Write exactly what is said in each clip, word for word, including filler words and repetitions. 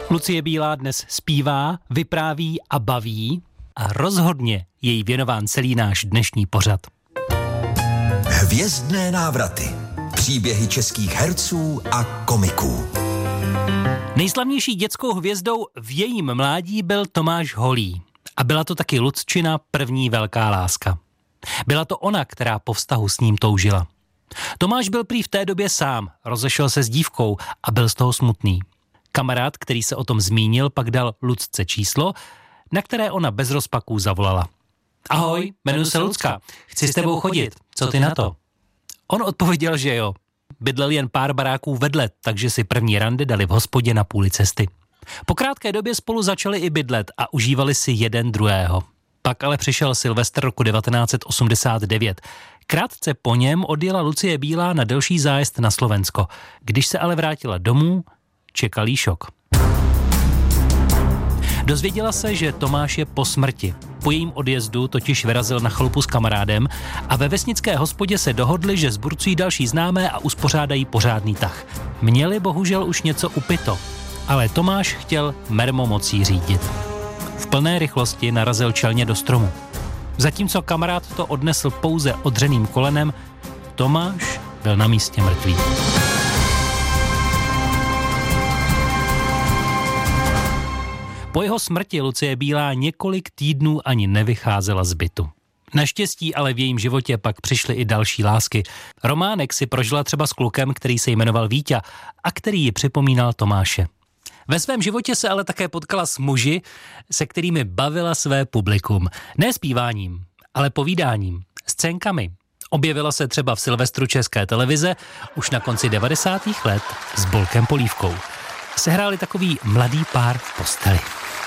Lucie Bílá dnes zpívá, vypráví a baví a rozhodně je jí věnován celý náš dnešní pořad. Hvězdné návraty. Příběhy českých herců a komiků. Nejslavnější dětskou hvězdou v jejím mládí byl Tomáš Holý. A byla to taky Lucčina první velká láska. Byla to ona, která po vztahu s ním toužila. Tomáš byl prý v té době sám, rozešel se s dívkou a byl z toho smutný. Kamarád, který se o tom zmínil, pak dal Lucce číslo, na které ona bez rozpaků zavolala. Ahoj, jmenuji se Lucka, chci s tebou chodit, co ty na to? On odpověděl, že jo. Bydlel jen pár baráků vedle, takže si první rande dali v hospodě na půli cesty. Po krátké době spolu začali i bydlet a užívali si jeden druhého. Pak ale přišel Silvestr roku devatenáct set osmdesát devět. Krátce po něm odjela Lucie Bílá na delší zájezd na Slovensko. Když se ale vrátila domů, čekal jí šok. Dozvěděla se, že Tomáš je po smrti. Po jejím odjezdu totiž vyrazil na chalupu s kamarádem a ve vesnické hospodě se dohodli, že zburcují další známé a uspořádají pořádný tah. Měli bohužel už něco upito, ale Tomáš chtěl mermomocí řídit. V plné rychlosti narazil čelně do stromu. Zatímco kamarád to odnesl pouze odřeným kolenem, Tomáš byl na místě mrtvý. Po jeho smrti Lucie Bílá několik týdnů ani nevycházela z bytu. Naštěstí ale v jejím životě pak přišly i další lásky. Románek si prožila třeba s klukem, který se jmenoval Víťa a který ji připomínal Tomáše. Ve svém životě se ale také potkala s muži, se kterými bavila své publikum. Ne zpíváním, ale povídáním, scénkami. Objevila se třeba v Silvestru České televize už na konci devadesátých let s Bolkem Polívkou. Sehráli takový mladý pár v posteli.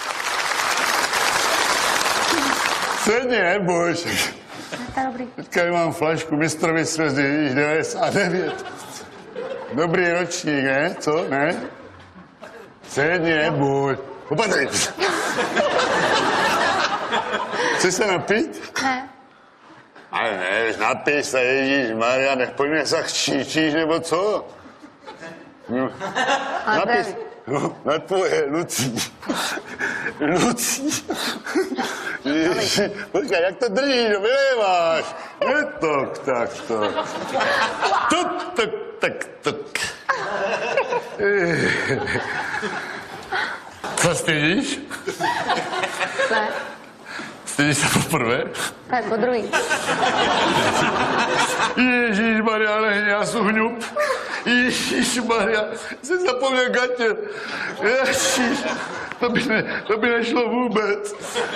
Sedni, neboj. Teďka mám flašku mistrovy světy devadesát devět. Dobrý ročník, ne? Co? Ne? Sedni, neboj. Opatři. Chceš se napít? Ne. Ale ne, napij se, ježíšmarja, nech pojďme zachčíčíš, nebo co? No. Napij se. No, na tvoje, Lucí. Lucí. Ježi, počkej, jak to držíš, no vyléváš. Ne tak, tak, tak. Tuk, tuk, tak, tuk. Co stydíš? Ne. Stydíš se poprvé? Ne, po druhý. Ježíšmarja, lehně, já jsem hňup. Ježíšmarja, jsem zapomněl gatě. Ježíš, to by, ne, to by nešlo vůbec.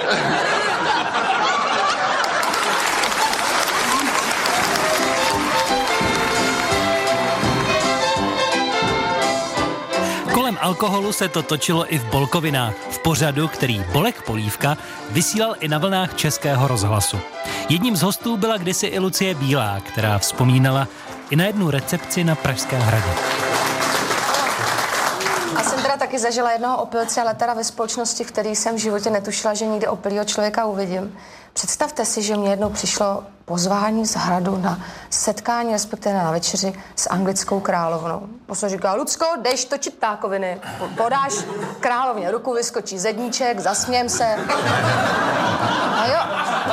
Kolem alkoholu se to točilo i v Bolkovinách, v pořadu, který Bolek Polívka vysílal i na vlnách Českého rozhlasu. Jedním z hostů byla kdysi i Lucie Bílá, která vzpomínala i na jednu recepci na Pražském hradě. A jsem teda taky zažila jednoho opilce, ale teda ve společnosti, v který jsem v životě netušila, že nikdy opilýho člověka uvidím. Představte si, že mě jednou přišlo pozvání z hradu na setkání, respektive na večeři s anglickou královnou. On jsem říkala, Lucko, jdeš točit ptákoviny, podáš královně ruku, vyskočí zedníček, zasmějem se. A jo.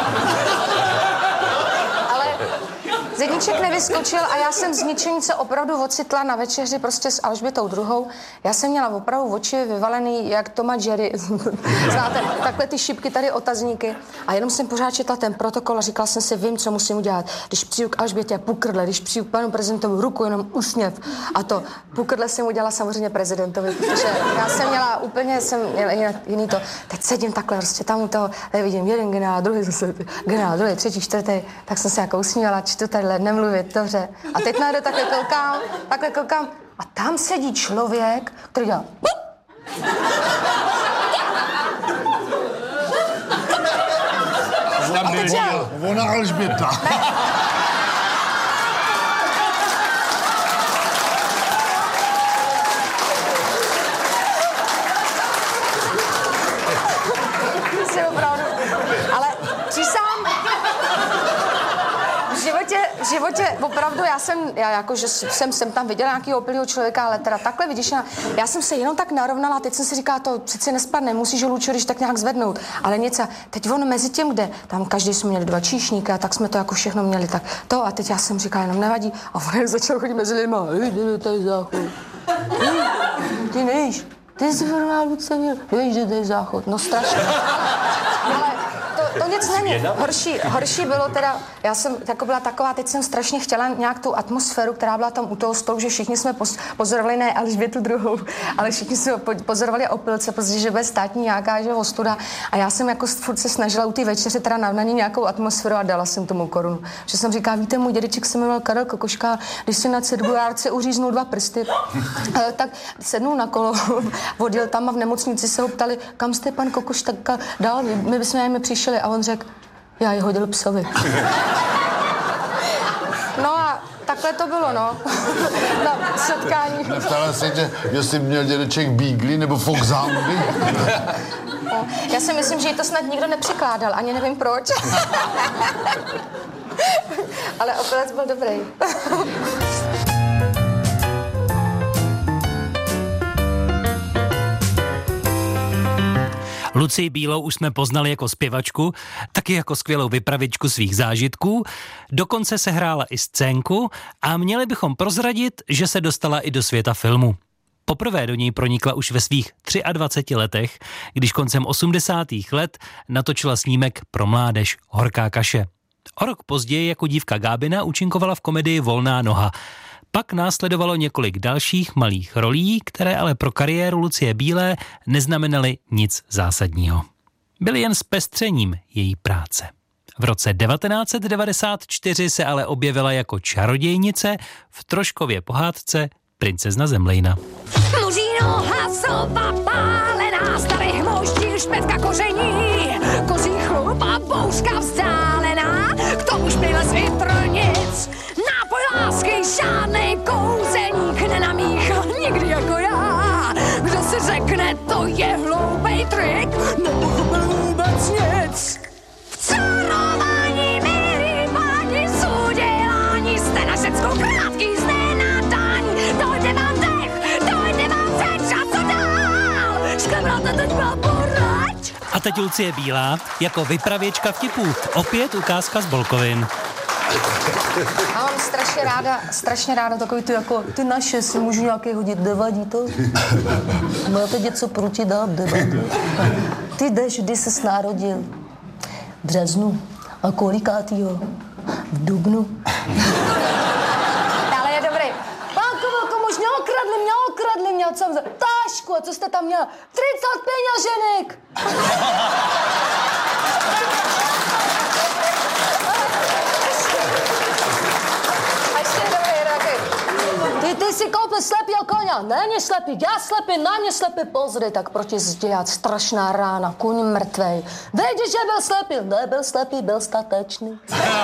Ale zedníček nevyskočil a já jsem z ničení se opravdu ocitla na večeři prostě s Alžbětou druhou. Já jsem měla opravdu oči vyvalený jak Tom a Jerry. Znáte, takhle ty šipky, tady otazníky. A jenom jsem pořád četla ten protokol a říkala jsem si, vím, co musím udělat. Když přijdu k Alžbětě, pukrdle, když přijdu k panu prezidentovi, ruku, jenom usměv. A to pukrdle jsem udělala samozřejmě prezidentovi, protože já jsem měla úplně, jsem měla jiný to. Teď sedím takhle, prostě tam u toho, tady vidím jeden generál, druhý zase generál, druhý, třetí, čtvrtý, tak jsem se jako usmívala, čtu tadyhle, nemluvit, dobře. A teď najednou takhle koukám, takhle koukám a tam sedí člověk, který dělá A teď já... Ona Alžběta. Jsem opravdu, ale přísám, v životě, v životě životě, opravdu, já jsem, já jako, že jsem, jsem tam viděla nějakého opilého člověka, ale teda takhle, vidíš, já, já jsem se jenom tak narovnala, teď jsem si říkala, to přeci nespadne, musíš ho Lučo, když tak nějak zvednout, ale něco, teď on mezi tím, kde, tam každý jsme měli dva číšníky a tak jsme to jako všechno měli, tak to a teď já jsem říkala, jenom nevadí a on začal chodit mezi lidma, hej, jde to je záchod, hej, ty nejíš, ty jsi vrná Luce, víš, že to je záchod, no strašně, ale to, to nic není. Horší, horší bylo teda, já jsem jako byla taková, teď jsem strašně chtěla nějak tu atmosféru, která byla tam u toho stolu, že všichni jsme pozorovali, ne Alžbětu druhou, ale všichni jsme pozorovali opilce, protože bude státní nějaká, že ostuda. A já jsem jako furt se snažila u té večeře teda navnanit nějakou atmosféru a dala jsem tomu korunu. Že jsem říkala, víte, můj dědeček se jmenoval Karel Kokoška, když si na cirkulárce uříznul dva prsty, tak sednul na kolo, odjel tam a v nemocnici se ho ptali, kam jste pan Kokoš tak dal, my bychom jim přišli a on řekl, já ji hodil psovi. No a takhle to bylo, no. Na setkání. Neptala se tě, jestli měl dědeček Beagley nebo Foxhoundy? No, já si myslím, že jí to snad nikdo nepřikládal, ani nevím proč. Ale opilec byl dobrý. Lucii Bílou už jsme poznali jako zpěvačku, taky jako skvělou vypravičku svých zážitků, dokonce se hrála i scénku a měli bychom prozradit, že se dostala i do světa filmu. Poprvé do něj pronikla už ve svých dvaceti třech letech, když koncem osmdesátých let natočila snímek pro mládež Horká kaše. O rok později jako dívka Gábina účinkovala v komedii Volná noha. Pak následovalo několik dalších malých rolí, které ale pro kariéru Lucie Bílé neznamenaly nic zásadního. Byly jen zpestřením její práce. V roce devatenáct set devadesát čtyři se ale objevila jako čarodějnice v Troškově pohádce Princezna Zemlejna. Muží noha, sova pálená, starý hmoždíl, špetka koření, koří chlup a bouřka vzdálená, k tomu špejle z vitrnic. Nápoj lásky, žádnej kouzelník nenamíchal nikdy jako já. Kdo si řekne, to je hloupej trik, nepochopil vůbec nic. V čarování, milí páni, sudělání, jste na všeckou krátký znenadání. Dojde vám dech, dojde vám řeč a co dál? Šklemráte teď byla poraď. A teď Lucie Bílá jako vypravěčka vtipů. Opět ukázka z Bolkovin. Já mám strašně ráda, strašně ráda takový ty jako, ty naše si můžu nějaký hodit, nevadí to? Máte něco proti dát, nevadí. Ty jdeš, kdy ses narodil? V březnu. A kolikátýho? V dubnu. Ale je dobrý. Pánko, velko, muž, mě okradli, mě okradli, mě co? Tášku, a co jste tam měla? třicet peněženek! Ty, ty si koupil slepýho koně, není slepý, já slepý, na mě slepý, pozri, tak proti zdi, strašná rána, kůň mrtvej. Vědíš, že byl slepý, nebyl slepý, byl statečný.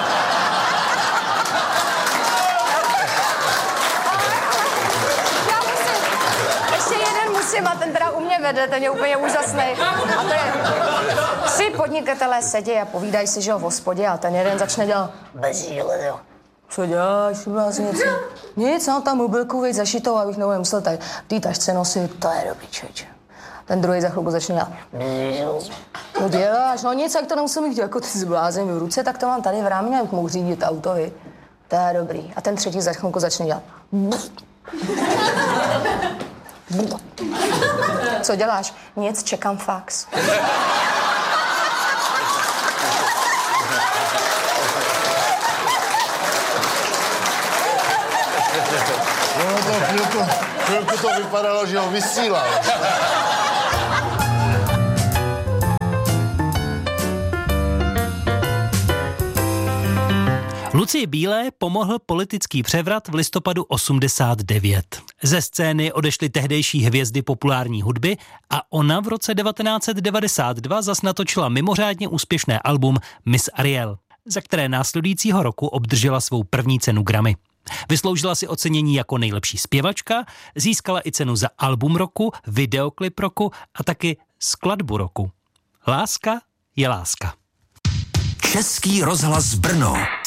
Já musím, ještě jeden musím, a ten teda u mě vede, ten je úplně úžasný. A to je, tři podnikatelé sedí a povídají si, že ho v hospodě, a ten jeden začne dělat bezíle, jo. Co děláš, vás něco? Nic, mám tam mobilku, veď zašitou, abych nebude musel tady tý tašce nosit, to je dobrý, člověče. Ten druhý za chvilku začne dělat. Co děláš? No nic, jak to nemusím mít jako ty zblázen v ruce, tak to mám tady v rámě, abych mohl řídit auto, vy. To je dobrý. A ten třetí za chvilku začne dělat. Co děláš? Nic, čekám fax. No to chvilku, chvilku to vypadalo, že ho vysílal. Lucii Bílé pomohl politický převrat v listopadu osmdesát devět. Ze scény odešly tehdejší hvězdy populární hudby a ona v roce devatenáct set devadesát dva zas natočila mimořádně úspěšné album Miss Ariel, za které následujícího roku obdržela svou první cenu Grammy. Vysloužila si ocenění jako nejlepší zpěvačka, získala i cenu za album roku, videoklip roku a taky skladbu roku. Láska je láska. Český rozhlas Brno.